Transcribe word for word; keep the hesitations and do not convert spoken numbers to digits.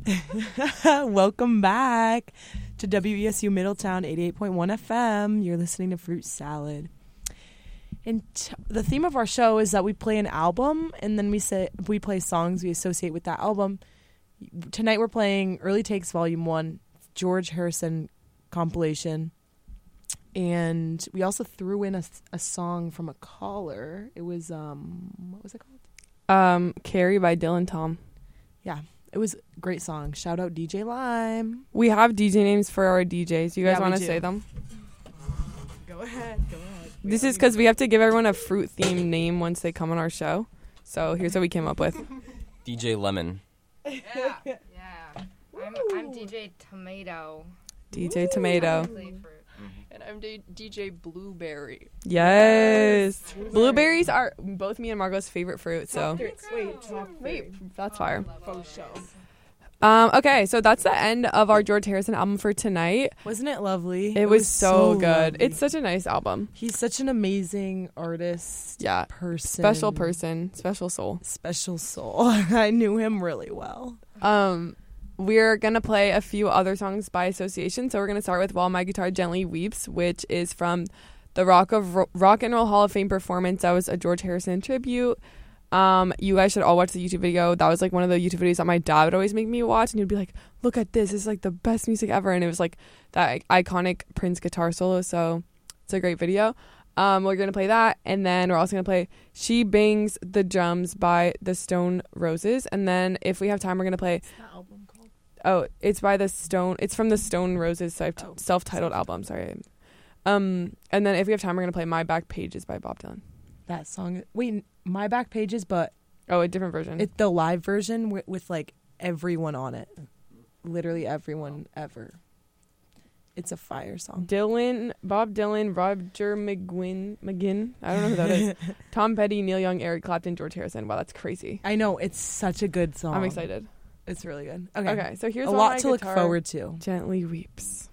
Welcome back to W E S U Middletown eighty-eight point one F M. You're listening to Fruit Salad. And t- the theme of our show is that we play an album, and then we say we play songs we associate with that album. Tonight we're playing Early Takes Volume one, George Harrison compilation. And we also threw in a, a song from a caller. It was, um, what was it called? Um, Carrie by Dylan Tom. Yeah, it was a great song. Shout out D J Lime. We have D J names for our D Js. You guys Yeah, want to do. say them? Go ahead, go ahead. This is because we have to give everyone a fruit-themed name once they come on our show. So here's what we came up with. D J Lemon. Yeah, yeah. I'm, I'm D J Tomato. D J Tomato. And I'm D- DJ Blueberry. Yes. Blueberries are both me and Margot's favorite fruit. So Wait, top wait, that's fire. faux show. Um, okay, so that's the end of our George Harrison album for tonight. Wasn't it lovely? It, was, so, good. lovely. It's such a nice album. He's such an amazing artist. Yeah. Person. Special person, special soul. Special soul. I knew him really well. Um, we're going to play a few other songs by association. So we're going to start with While My Guitar Gently Weeps, which is from the Rock of Ro- Rock and Roll Hall of Fame performance. That was a George Harrison tribute. Um, you guys should all watch the YouTube video. That was like one of the YouTube videos that my dad would always make me watch, and he'd be like, look at this, it's like the best music ever. And it was like that iconic Prince guitar solo. So it's a great video. Um, we're gonna play that, and then we're also gonna play She Bangs the Drums by the Stone Roses. And then if we have time, we're gonna play What's that album called? Oh, it's by the Stone it's from the Stone Roses self- Oh, self-titled album, sorry. Um, and then if we have time, we're gonna play My Back Pages by Bob Dylan. That song. Wait, My Back Pages, but Oh, a different version. it's the live version with, with like everyone on it. Literally everyone ever. It's a fire song. Dylan, Bob Dylan, Roger McGuinn, McGinn, I don't know who that is. Tom Petty, Neil Young, Eric Clapton, George Harrison. Wow, that's crazy. I know, it's such a good song. I'm excited. It's really good. Okay. Okay, so here's a While lot My to look Guitar forward to. Gently Weeps.